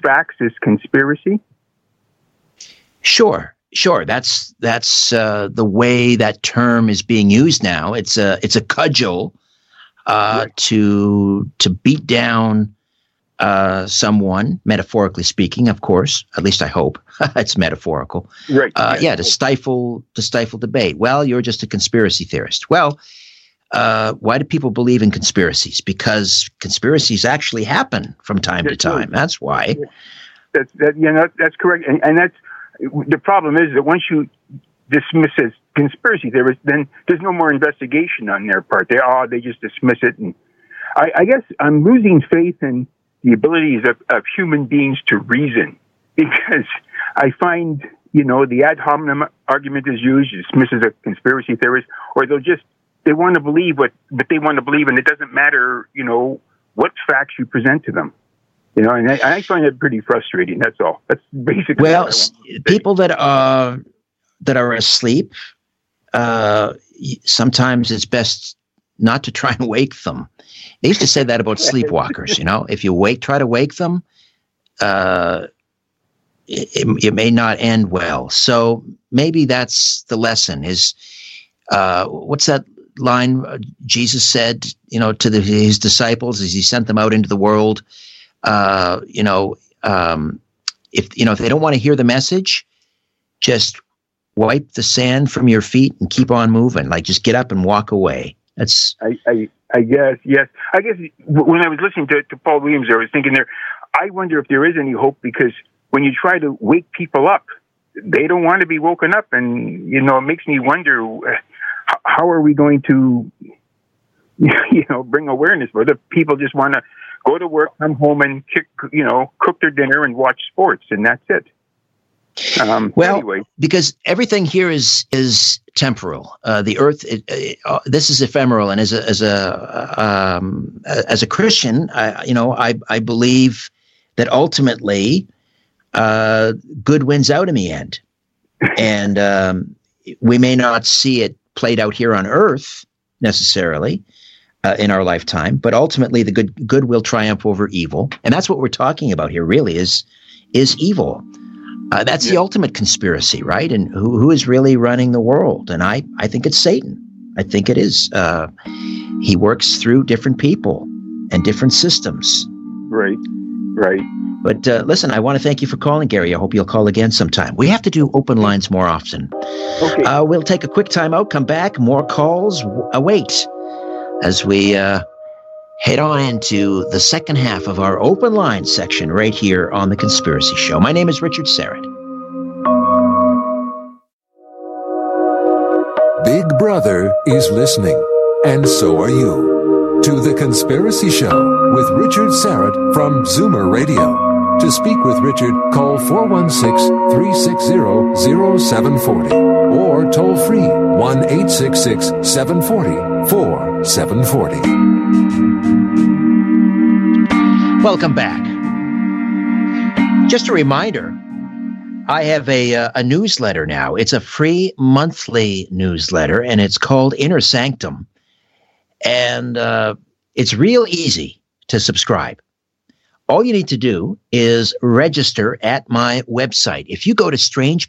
facts is conspiracy? Sure. That's the way that term is being used now. It's a cudgel to beat down someone, metaphorically speaking, of course. At least I hope it's metaphorical. Right. To stifle debate. Well, you're just a conspiracy theorist. Well, why do people believe in conspiracies? Because conspiracies actually happen from time to time. That's why. That's correct. And that's the problem is that once you dismiss as conspiracy theorists, then there's no more investigation on their part. They just dismiss it. And I guess I'm losing faith in the abilities of human beings to reason, because I find, the ad hominem argument is used, you dismiss as a conspiracy theorist, or they want to believe what they want to believe, and it doesn't matter, what facts you present to them. And I find it pretty frustrating. That's all. That's basically. Well, people that are asleep, sometimes it's best not to try and wake them. They used to say that about sleepwalkers. If you try to wake them, it may not end well. So maybe that's the lesson. Is what's that line Jesus said? To his disciples as he sent them out into the world. If they don't want to hear the message, just wipe the sand from your feet and keep on moving. Like, just get up and walk away. That's. I guess, yes. I guess when I was listening to Paul Williams, I was thinking there, I wonder if there is any hope, because when you try to wake people up, they don't want to be woken up. And, it makes me wonder, how are we going to, bring awareness? Whether people just want to go to work, come home, and cook their dinner and watch sports, and that's it. Anyway. Because everything here is temporal. The earth, this is ephemeral, and as a Christian, I believe that ultimately, good wins out in the end, and we may not see it played out here on earth necessarily. In our lifetime, but ultimately the good will triumph over evil, and that's what we're talking about here. Really, is evil. That's the ultimate conspiracy, right? And who is really running the world? And I think it's Satan. I think it is. He works through different people and different systems. Right. But listen, I want to thank you for calling, Gary. I hope you'll call again sometime. We have to do open lines more often. Okay. We'll take a quick time out, come back, more calls await as we head on into the second half of our open line section right here on The Conspiracy Show. My name is Richard Syrett. Big Brother is listening, and so are you, to The Conspiracy Show with Richard Syrett from Zoomer Radio. To speak with Richard, call 416-360-0740 or toll free 1-866-740-4740. Welcome back. Just a reminder, I have a newsletter now. It's a free monthly newsletter, and it's called Inner Sanctum. And it's real easy to subscribe. All you need to do is register at my website. If you go to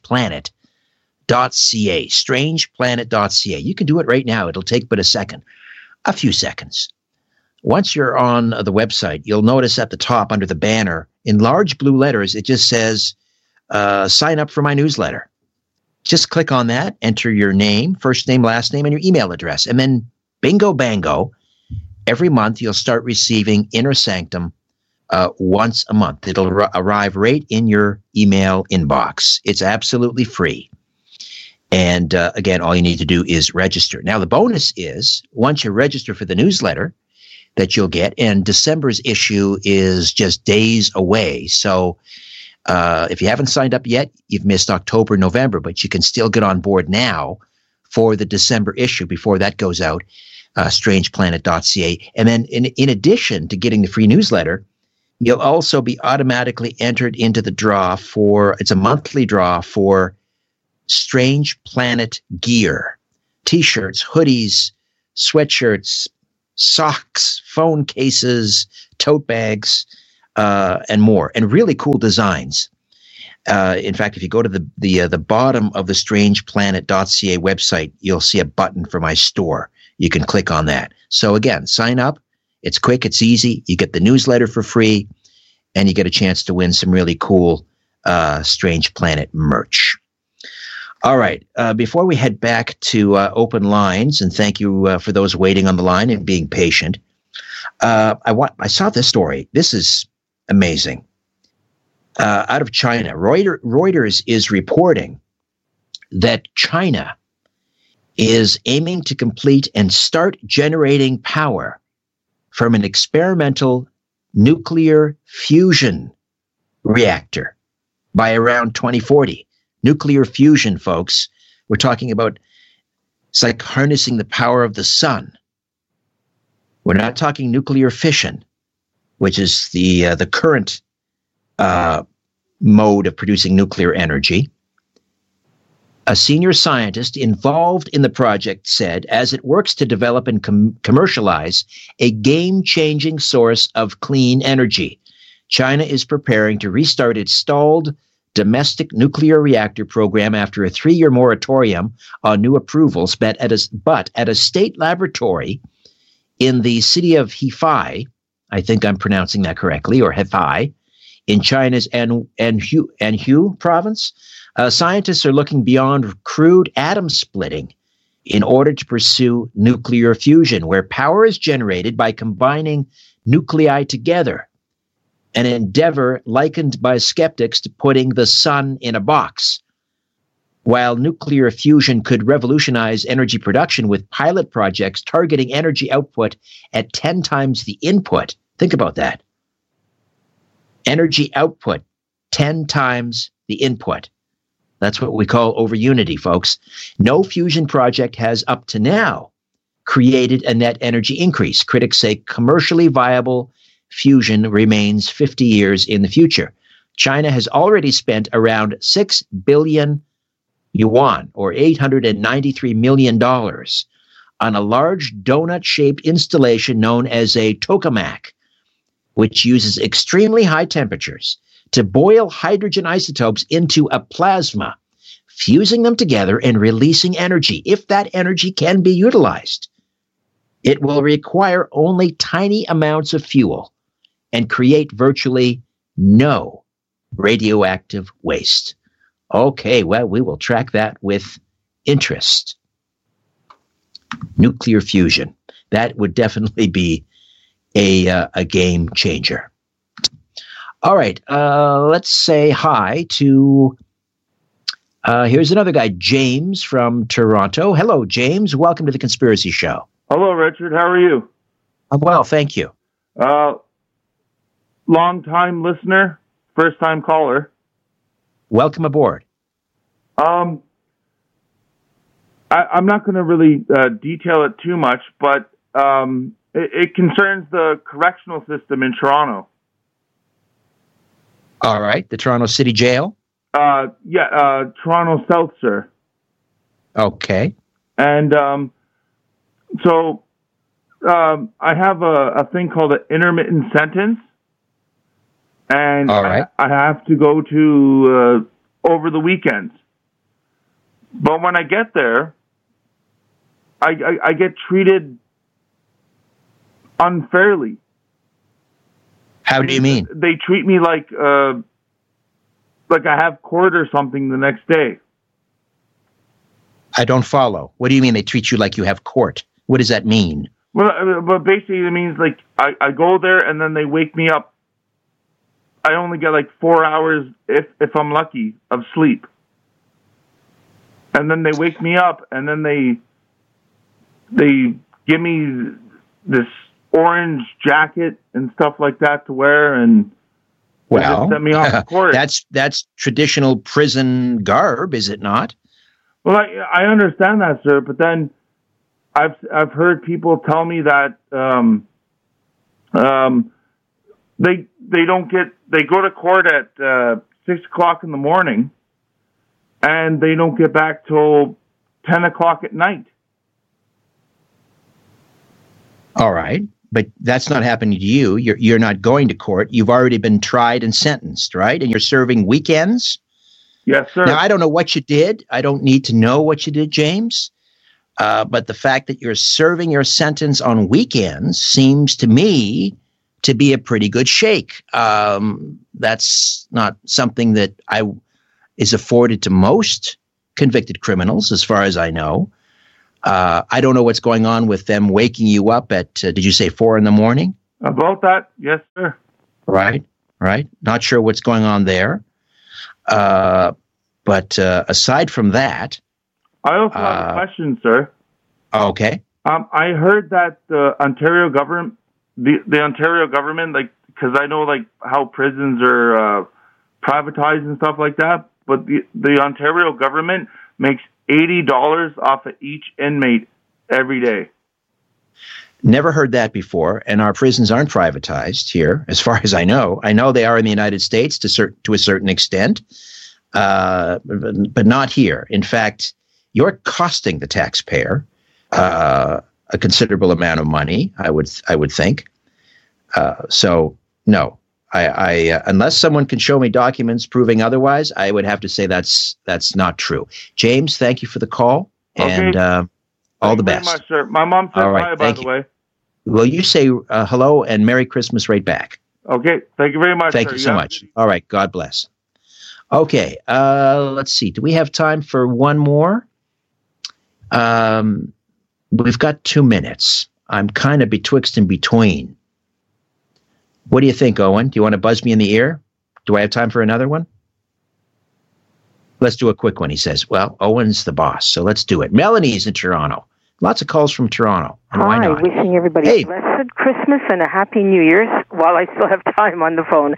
strangeplanet.ca, you can do it right now. It'll take but a few seconds. Once you're on the website, you'll notice at the top under the banner, in large blue letters, it just says, sign up for my newsletter. Just click on that, enter your name, first name, last name, and your email address. And then bingo bango, every month you'll start receiving Inner Sanctum once a month. It'll arrive right in your email inbox. It's absolutely free. And again, all you need to do is register. Now, the bonus is once you register for the newsletter that you'll get, and December's issue is just days away. So if you haven't signed up yet, you've missed October, November, but you can still get on board now for the December issue before that goes out, strangeplanet.ca. And then in addition to getting the free newsletter, you'll also be automatically entered into the draw it's a monthly draw for Strange Planet gear, t-shirts, hoodies, sweatshirts, socks, phone cases, tote bags. and more, and really cool designs. In fact, if you go to the bottom of the strangeplanet.ca website, you'll see a button for my store. You can click on that. So again, sign up. It's quick. It's easy. You get the newsletter for free, and you get a chance to win some really cool Strange Planet merch. All right. Before we head back to open lines, and thank you for those waiting on the line and being patient, I saw this story. This is amazing. Out of China, Reuters is reporting that China is aiming to complete and start generating power from an experimental nuclear fusion reactor by around 2040. Nuclear fusion, folks. We're talking about, it's like harnessing the power of the sun. We're not talking nuclear fission, which is the current mode of producing nuclear energy. A senior scientist involved in the project said, as it works to develop and commercialize a game-changing source of clean energy, China is preparing to restart its stalled domestic nuclear reactor program after a 3-year moratorium on new approvals, but at a state laboratory in the city of Hefei, I think I'm pronouncing that correctly, or Hefei, in China's Anhui province, scientists are looking beyond crude atom splitting in order to pursue nuclear fusion, where power is generated by combining nuclei together, an endeavor likened by skeptics to putting the sun in a box. While nuclear fusion could revolutionize energy production with pilot projects targeting energy output at 10 times the input, think about that. Energy output, 10 times the input. That's what we call over unity, folks. No fusion project has up to now created a net energy increase. Critics say commercially viable fusion remains 50 years in the future. China has already spent around 6 billion yuan, or $893 million, on a large donut-shaped installation known as a tokamak, which uses extremely high temperatures to boil hydrogen isotopes into a plasma, fusing them together and releasing energy. If that energy can be utilized, it will require only tiny amounts of fuel and create virtually no radioactive waste. Okay, well, we will track that with interest. Nuclear fusion. That would definitely be a game changer. All right, let's say hi to, here's another guy, James from Toronto. Hello, James. Welcome to The Conspiracy Show. Hello, Richard. How are you? I'm well, thank you. Long-time listener, first-time caller. Welcome aboard. I'm not going to really detail it too much, but it concerns the correctional system in Toronto. All right, the Toronto City Jail? Toronto South, sir. Okay. And so I have a thing called an intermittent sentence, and all right. I have to go to over the weekends. But when I get there, I get treated unfairly. How do you mean? They treat me like I have court or something the next day. I don't follow. What do you mean they treat you like you have court? What does that mean? Well, but basically it means like I go there and then they wake me up. I only get like 4 hours, if I'm lucky, of sleep. And then they wake me up and then they give me this orange jacket and stuff like that to wear, and well, send me off to court. That's traditional prison garb, is it not? Well, I understand that, sir, but then I've heard people tell me that they go to court at 6 o'clock in the morning and they don't get back till 10 o'clock at night. All right. but that's not happening to you. You're not going to court. You've already been tried and sentenced, right? And you're serving weekends? Yes, sir. Now, I don't know what you did. I don't need to know what you did, James. But the fact that you're serving your sentence on weekends seems to me to be a pretty good shake. That's not something that is afforded to most convicted criminals, as far as I know. I don't know what's going on with them waking you up at, did you say 4 a.m? About that, yes, sir. Right. Not sure what's going on there. But aside from that, I also have a question, sir. Okay. I heard that the Ontario government, the Ontario government, like, because I know like how prisons are privatized and stuff like that, but the Ontario government makes $80 off of each inmate every day. Never heard that before, and our prisons aren't privatized here, as far as I know. I know they are in the United States to a certain extent, but not here. In fact, you're costing the taxpayer a considerable amount of money, I would think. So no, I unless someone can show me documents proving otherwise, I would have to say that's not true. James, thank you for the call, and all the best. Thank you very much, sir. My mom said hi, by the way. Well, you say hello and Merry Christmas right back. Okay, thank you very much. Thank you so much. All right, God bless. Okay, let's see. Do we have time for one more? We've got 2 minutes. I'm kind of betwixt and between. What do you think, Owen? Do you want to buzz me in the ear? Do I have time for another one? Let's do a quick one, he says. Well, Owen's the boss, so let's do it. Melanie's in Toronto. Lots of calls from Toronto. Why not? Wishing everybody a blessed Christmas and a happy New Year's while I still have time on the phone.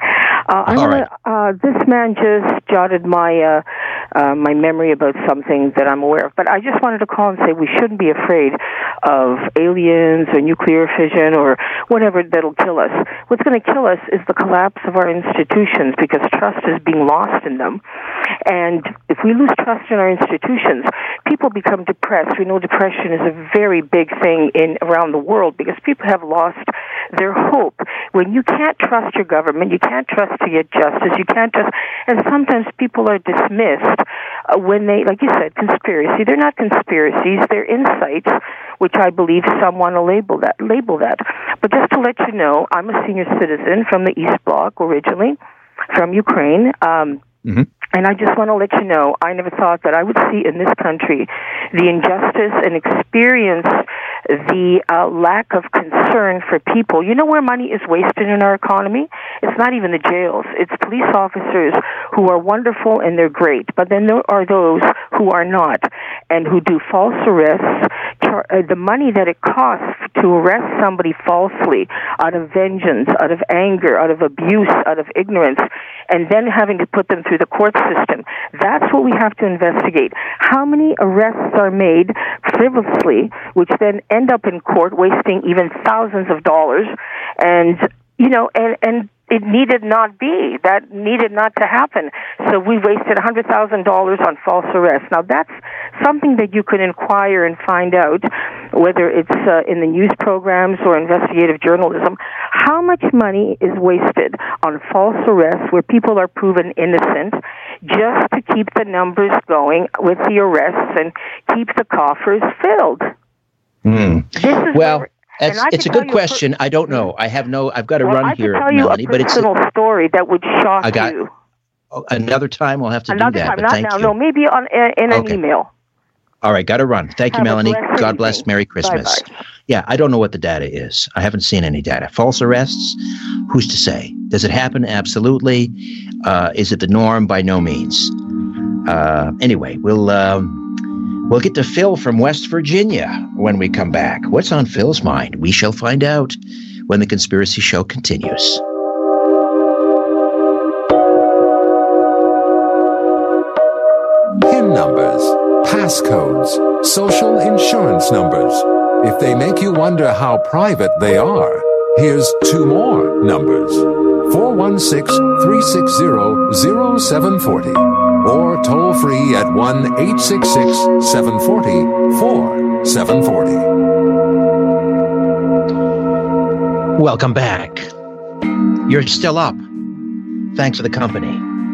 This man just jotted my my memory about something that I'm aware of, but I just wanted to call and say we shouldn't be afraid of aliens or nuclear fission or whatever that'll kill us. What's going to kill us is the collapse of our institutions, because trust is being lost in them. And if we lose trust in our institutions, people become depressed. We know depression is a very big thing around the world because people have lost their hope. When you can't trust your government, you can't trust to get justice, you can't trust, and sometimes people are dismissed when they, like you said, conspiracy. They're not conspiracies, they're insights, which I believe some want to label that. But just to let you know, I'm a senior citizen from the East Bloc originally, from Ukraine. And I just want to let you know, I never thought that I would see in this country the injustice and experience the lack of concern for people. You know where money is wasted in our economy? It's not even the jails. It's police officers who are wonderful and they're great. But then there are those who are not and who do false arrests. The money that it costs to arrest somebody falsely out of vengeance, out of anger, out of abuse, out of ignorance, and then having to put them through the court system. That's what we have to investigate. How many arrests are made frivolously, which then end up in court, wasting even thousands of dollars, and it needed not be. That needed not to happen. So we wasted $100,000 on false arrests. Now that's something that you could inquire and find out, whether it's in the news programs or investigative journalism, how much money is wasted on false arrests where people are proven innocent just to keep the numbers going with the arrests and keep the coffers filled. It's a good question. I don't know. I've got to run here, Melanie. But it's a personal story that would shock you. Another time we'll have to do that. Another time, not now. No, maybe in an email. All right, got to run. Thank you, Melanie. God bless. Merry Christmas. Bye-bye. Yeah, I don't know what the data is. I haven't seen any data. False arrests? Who's to say? Does it happen? Absolutely. Is it the norm? By no means. Anyway, we'll get to Phil from West Virginia when we come back. What's on Phil's mind? We shall find out when the Conspiracy Show continues. PIN numbers, passcodes, social insurance numbers. If they make you wonder how private they are, here's 2 more numbers. 416-360-0740 or toll free at 1-866-740-4740. Welcome back. You're still up. Thanks for the company.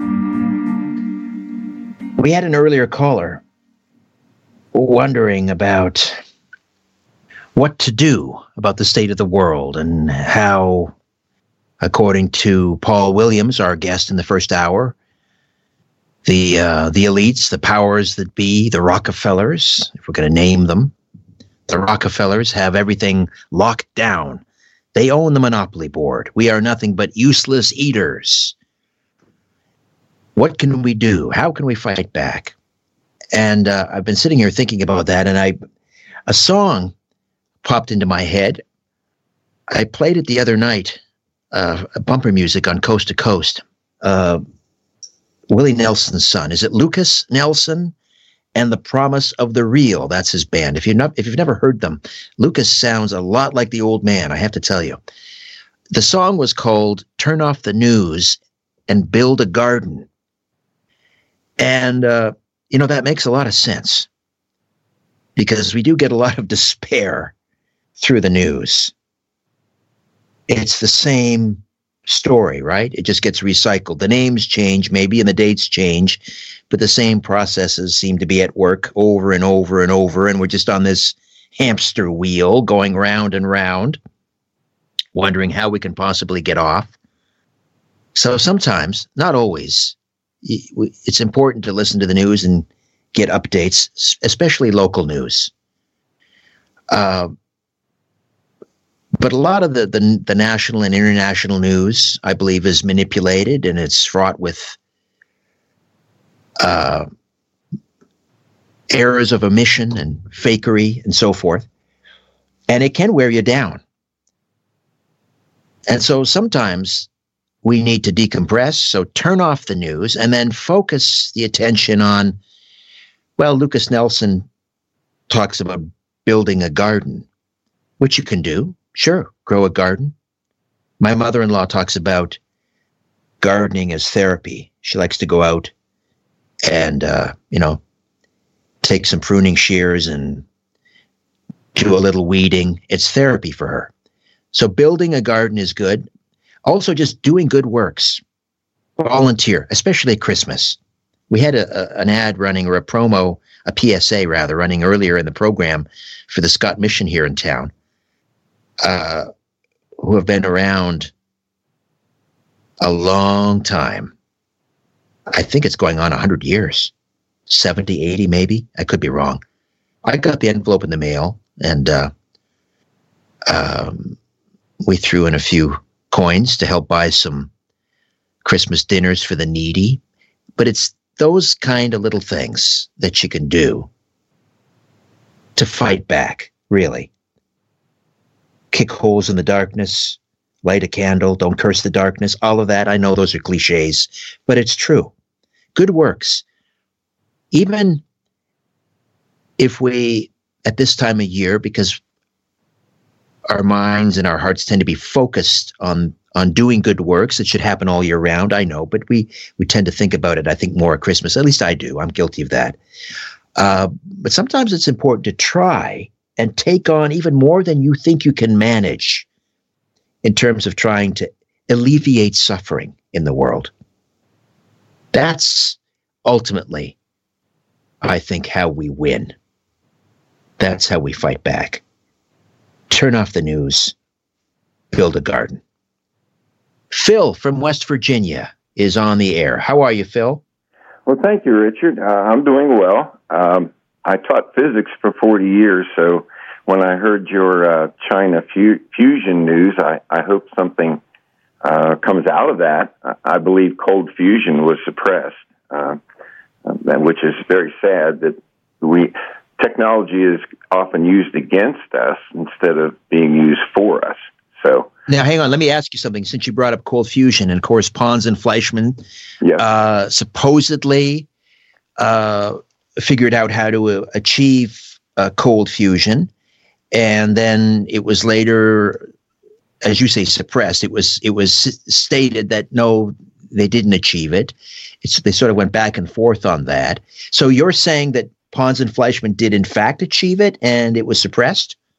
We had an earlier caller wondering about what to do about the state of the world and how, according to Paul Williams, our guest in the first hour, the elites, the powers that be, the Rockefellers, if we're going to name them, the Rockefellers have everything locked down. They own the monopoly board. We are nothing but useless eaters. What can we do? How can we fight back? And I've been sitting here thinking about that, and a song popped into my head. I played it the other night, bumper music on Coast to Coast. Willie Nelson's son. Is it Lucas Nelson and the Promise of the Real? That's his band. If you've never heard them, Lucas sounds a lot like the old man, I have to tell you. The song was called Turn Off the News and Build a Garden. And, that makes a lot of sense because we do get a lot of despair through the news. It's the same story, right? It just gets recycled. The names change maybe and the dates change, but the same processes seem to be at work over and over and over. And we're just on this hamster wheel going round and round, wondering how we can possibly get off. So sometimes, not always, it's important to listen to the news and get updates, especially local news. But a lot of the national and international news, I believe, is manipulated, and it's fraught with errors of omission and fakery and so forth. And it can wear you down. And so sometimes we need to decompress, so turn off the news and then focus the attention on, well, Lucas Nelson talks about building a garden, which you can do. Sure, grow a garden. My mother-in-law talks about gardening as therapy. She likes to go out and, take some pruning shears and do a little weeding. It's therapy for her. So building a garden is good. Also, just doing good works. Volunteer, especially at Christmas. We had an ad running, or a promo, a PSA rather, running earlier in the program for the Scott Mission here in town. Who have been around a long time. I think it's going on 100 years, 70, 80 maybe. I could be wrong. I got the envelope in the mail, and we threw in a few coins to help buy some Christmas dinners for the needy. But it's those kind of little things that you can do to fight back, really. Kick holes in the darkness, light a candle, don't curse the darkness, all of that. I know those are cliches, but it's true. Good works. Even if we, at this time of year, because our minds and our hearts tend to be focused on doing good works, it should happen all year round, I know, but we tend to think about it, I think, more at Christmas. At least I do. I'm guilty of that. But sometimes it's important to try and take on even more than you think you can manage in terms of trying to alleviate suffering in the world. That's ultimately, I think, how we win. That's how we fight back. Turn off the news. Build a garden. Phil from West Virginia is on the air. How are you, Phil? Well, thank you, Richard. I'm doing well. I taught physics for 40 years, so when I heard your China fusion news, I hope something comes out of that. I believe cold fusion was suppressed, which is very sad that technology is often used against us instead of being used for us. So now, hang on. Let me ask you something. Since you brought up cold fusion, and of course, Pons and Fleischmann supposedly figured out how to achieve cold fusion, and then it was later, as you say, suppressed. It was stated that no, they didn't achieve it. They sort of went back and forth on that. So you're saying that Pons and Fleischmann did in fact achieve it, and it was suppressed?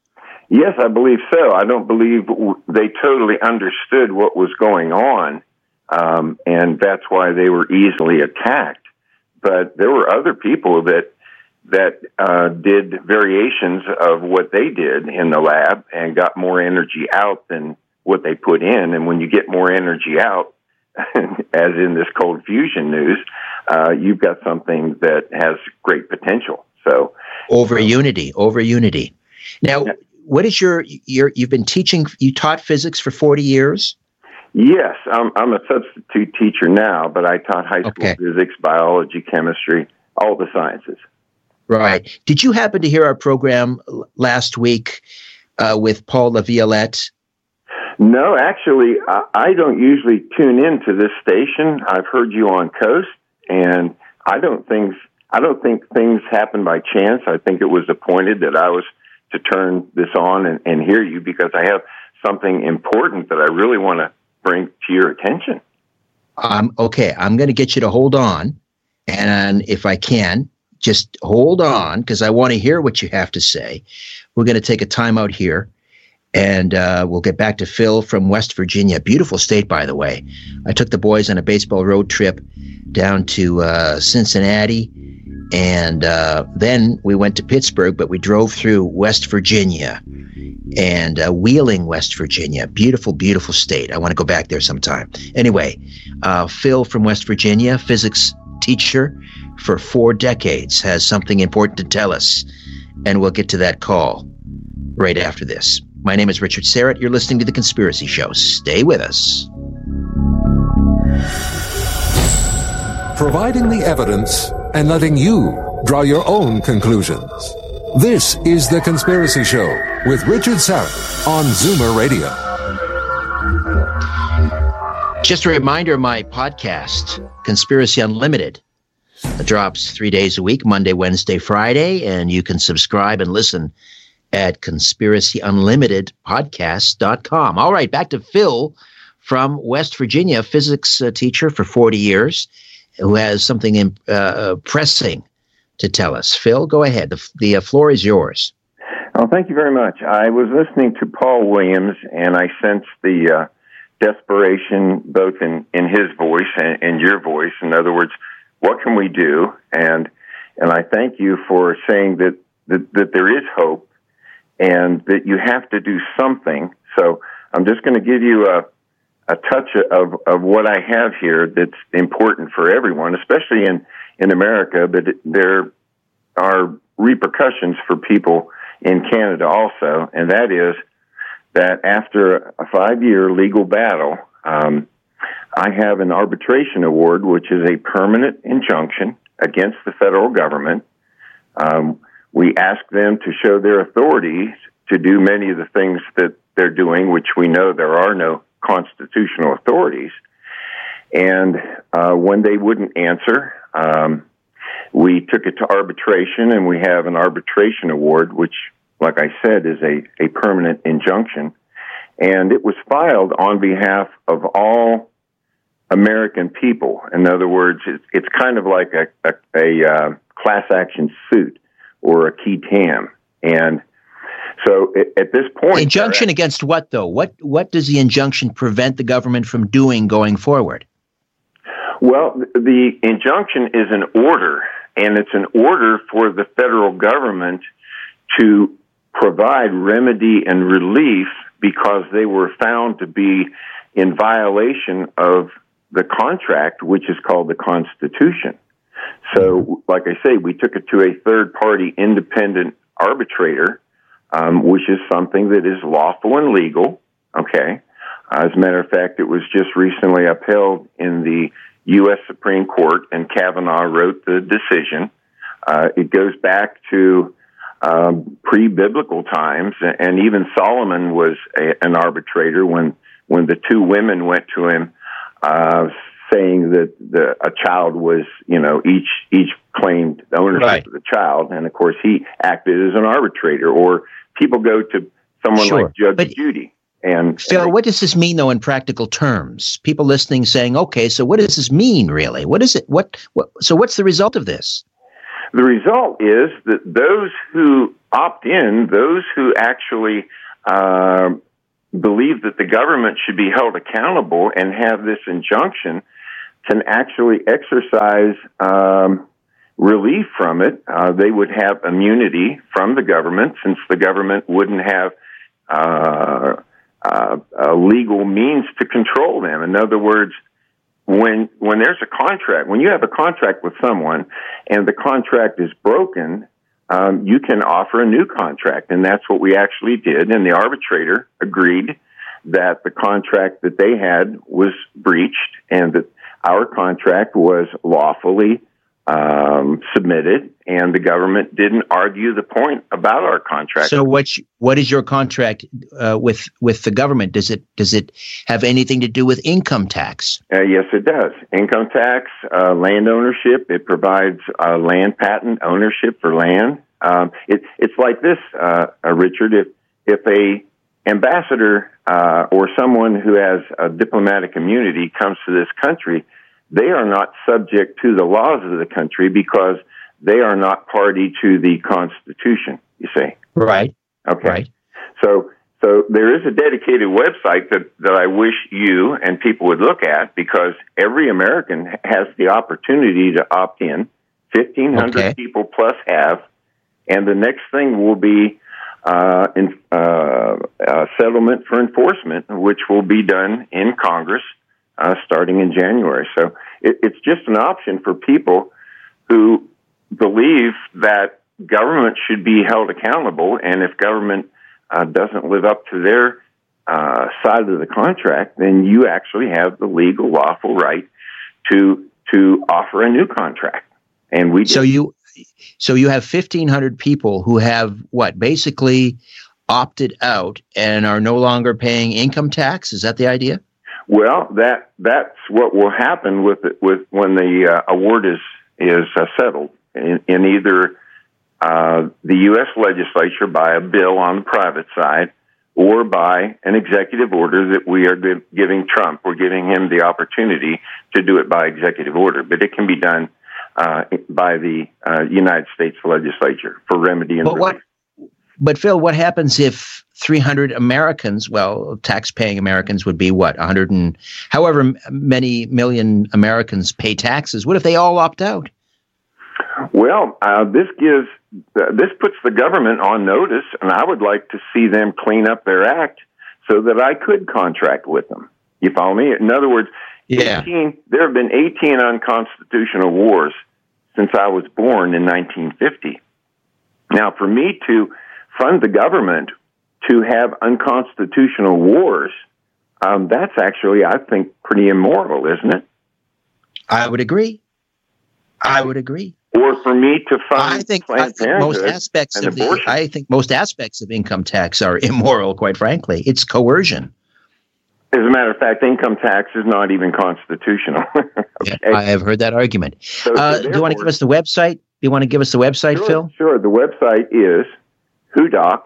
Yes, I believe so. I don't believe they totally understood what was going on, and that's why they were easily attacked. But there were other people that did variations of what they did in the lab and got more energy out than what they put in. And when you get more energy out, as in this cold fusion news, you've got something that has great potential. So over unity. Now, what is you've been teaching, you taught physics for 40 years? Yes, I'm a substitute teacher now, but I taught high school physics, biology, chemistry, all the sciences. Right. Did you happen to hear our program last week with Paul LaViolette? No, actually, I don't usually tune into this station. I've heard you on Coast, and I don't think things happen by chance. I think it was appointed that I was to turn this on and hear you because I have something important that I really want to bring to your attention. Okay, I'm going to get you to hold on, and if I can, just hold on because I want to hear what you have to say. We're going to take a time out here. And we'll get back to Phil from West Virginia. Beautiful state, by the way. I took the boys on a baseball road trip down to Cincinnati, and then we went to Pittsburgh, but we drove through West Virginia and Wheeling, West Virginia. Beautiful, beautiful state. I want to go back there sometime. Anyway, Phil from West Virginia, physics teacher for 4 decades, has something important to tell us, and we'll get to that call right after this. My name is Richard Syrett. You're listening to The Conspiracy Show. Stay with us. Providing the evidence and letting you draw your own conclusions. This is The Conspiracy Show with Richard Syrett on Zoomer Radio. Just a reminder, my podcast, Conspiracy Unlimited, drops 3 days a week, Monday, Wednesday, Friday, and you can subscribe and listen at conspiracyunlimitedpodcast.com. All right, back to Phil from West Virginia, physics teacher for 40 years, who has something pressing to tell us. Phil, go ahead. The floor is yours. Oh, thank you very much. I was listening to Paul Williams, and I sensed the desperation both in his voice and your voice. In other words, what can we do? And I thank you for saying that there is hope, and that you have to do something. So I'm just going to give you a touch of what I have here that's important for everyone, especially in America, but there are repercussions for people in Canada also, and that is that after a 5-year legal battle, I have an arbitration award, which is a permanent injunction against the federal government. We ask them to show their authority to do many of the things that they're doing, which we know there are no constitutional authorities. And when they wouldn't answer, we took it to arbitration, and we have an arbitration award, which, like I said, is a permanent injunction. And it was filed on behalf of all American people. In other words, it's kind of like a class action suit or a qui tam. And so at this point... Injunction against what, though? What does the injunction prevent the government from doing going forward? Well, the injunction is an order, and it's an order for the federal government to provide remedy and relief because they were found to be in violation of the contract, which is called the Constitution. So, like I say, we took it to a third-party independent arbitrator, which is something that is lawful and legal, okay? As a matter of fact, it was just recently upheld in the U.S. Supreme Court, and Kavanaugh wrote the decision. It goes back to pre-biblical times, and even Solomon was an arbitrator when the two women went to him saying that a child was, each claimed ownership of the child, and of course he acted as an arbitrator. Or people go to someone like Judge Judy. And Phil, what does this mean, though, in practical terms? People listening saying, okay, so what does this mean, really? What is it? So what's the result of this? The result is that those who opt in, those who actually believe that the government should be held accountable and have this injunction, can actually exercise relief from it. They would have immunity from the government, since the government wouldn't have legal means to control them. In other words, when there's a contract, when you have a contract with someone and the contract is broken, you can offer a new contract, and that's what we actually did. And the arbitrator agreed that the contract that they had was breached, and that our contract was lawfully submitted, and the government didn't argue the point about our contract. So what is your contract with the government? Does it have anything to do with income tax? Yes, it does. Income tax, land ownership. It provides land patent ownership for land. It's like this, Richard. If a ambassador or someone who has a diplomatic immunity comes to this country, they are not subject to the laws of the country because they are not party to the Constitution, you see. Right. Okay. Right. So there is a dedicated website that I wish you and people would look at, because every American has the opportunity to opt in. 1,500 people plus have. And the next thing will be settlement for enforcement, which will be done in Congress starting in January. So it's just an option for people who believe that government should be held accountable, and if government doesn't live up to their side of the contract, then you actually have the legal, lawful right to offer a new contract. And we So you have 1,500 people who have basically opted out and are no longer paying income tax. Is that the idea? Well, that's what will happen with when the award is settled in either the U.S. legislature by a bill on the private side, or by an executive order that we are giving Trump. We're giving him the opportunity to do it by executive order, but it can be done by the United States legislature for remedy and relief. But Phil, what happens if 300 Americans, tax-paying Americans would be 100 and however many million Americans pay taxes? What if they all opt out? Well, this puts the government on notice, and I would like to see them clean up their act so that I could contract with them. You follow me? In other words, there have been 18 unconstitutional wars since I was born in 1950. Now, for me to fund the government to have unconstitutional wars, that's actually, I think, pretty immoral, isn't it? I would agree. Or for me to fund I think most aspects of income tax are immoral, quite frankly. It's coercion. As a matter of fact, income tax is not even constitutional. Okay. Yeah, I have heard that argument. Do you want to give us the website? Do you want to give us the website, Phil? Sure. The website is HUDOC,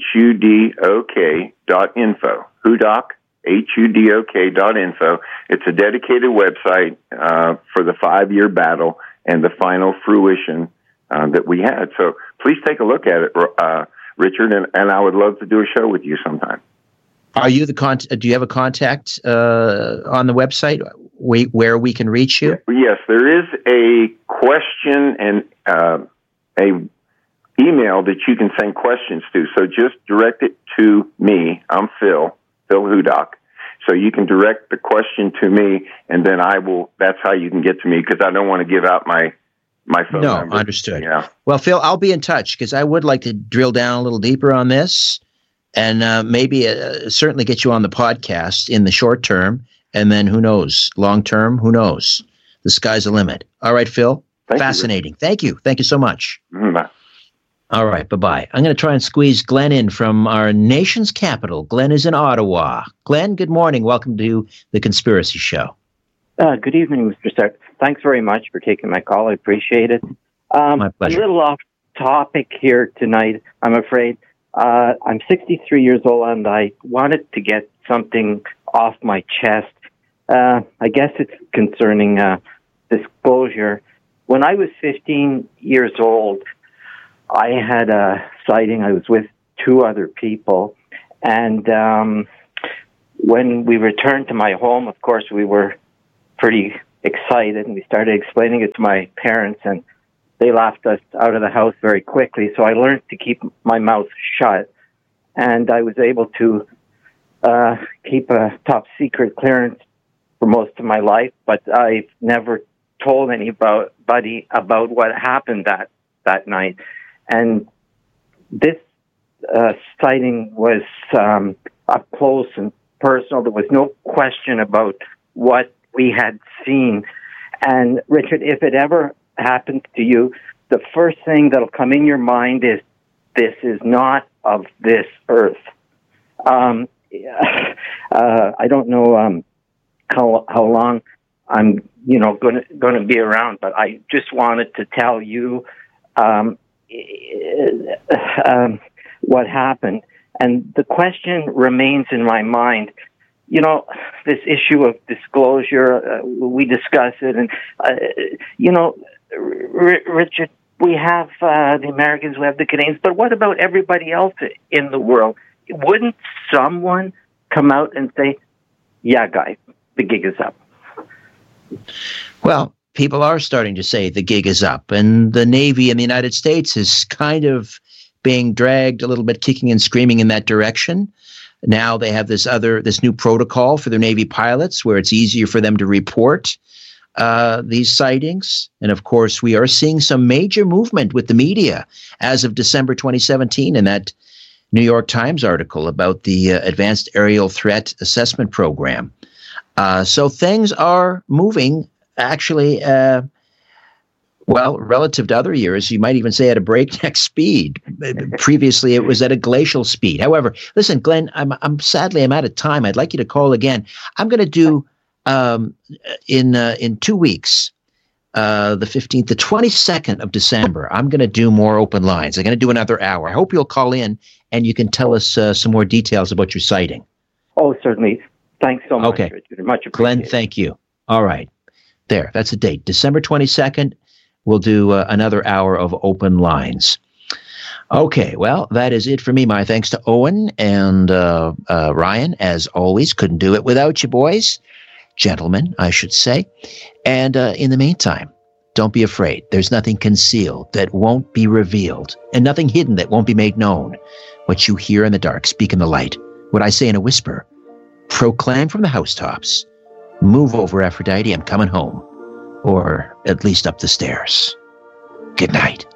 HUDOK.info. HUDOC, HUDOK.info. It's a dedicated website for the 5-year battle and the final fruition that we had. So please take a look at it, Richard, and I would love to do a show with you sometime. Are you do you have a contact on the website where we can reach you? Yes, there is a question and a email that you can send questions to. So just direct it to me. I'm Phil Hudock. So you can direct the question to me, and then that's how you can get to me, because I don't want to give out my phone number. No, understood. Yeah. Well, Phil, I'll be in touch, because I would like to drill down a little deeper on this, and maybe certainly get you on the podcast in the short term, and then who knows, long term, who knows? The sky's the limit. All right, Phil. Fascinating. Thank you. Thank you so much. Bye. All right, bye-bye. I'm going to try and squeeze Glenn in from our nation's capital. Glenn is in Ottawa. Glenn, good morning. Welcome to The Conspiracy Show. Good evening, Mr. Stark. Thanks very much for taking my call. I appreciate it. My pleasure. A little off topic here tonight, I'm afraid. I'm 63 years old, and I wanted to get something off my chest. I guess it's concerning disclosure. when I was 15 years old, I had a sighting. I was with two other people, and when we returned to my home, of course, we were pretty excited, and we started explaining it to my parents, and they laughed us out of the house very quickly. So I learned to keep my mouth shut, and I was able to keep a top secret clearance for most of my life, but I've never told anybody about what happened that night. And this sighting was up close and personal. There was no question about what we had seen. And Richard, if it ever happens to you, the first thing that'll come in your mind is, this is not of this earth. I don't know how long I'm going to be around, but I just wanted to tell you what happened. And the question remains in my mind. This issue of disclosure, we discuss it, and Richard, we have the Americans, we have the Canadians, but what about everybody else in the world? Wouldn't someone come out and say, yeah, guys, the gig is up? Well, people are starting to say the gig is up, and the Navy in the United States is kind of being dragged a little bit, kicking and screaming in that direction. Now they have this new protocol for their Navy pilots where it's easier for them to report these sightings. And of course, we are seeing some major movement with the media as of December 2017 in that New York Times article about the Advanced Aerial Threat Assessment Program. So things are moving, actually, relative to other years, you might even say at a breakneck speed. Previously, it was at a glacial speed. However, listen, Glenn, I'm sadly out of time. I'd like you to call again. I'm going to do in 2 weeks, the 15th, the 22nd of December. I'm going to do more open lines. I'm going to do another hour. I hope you'll call in and you can tell us some more details about your sighting. Oh, certainly. Thanks so much, okay. Richard. Much appreciated. Glenn, thank you. All right. There, that's the date. December 22nd. We'll do another hour of open lines. Okay, well, that is it for me. My thanks to Owen and Ryan, as always. Couldn't do it without you, boys. Gentlemen, I should say. And in the meantime, don't be afraid. There's nothing concealed that won't be revealed, and nothing hidden that won't be made known. What you hear in the dark, speak in the light. What I say in a whisper, proclaim from the housetops. Move over, Aphrodite, I'm coming home. Or at least up the stairs. Good night.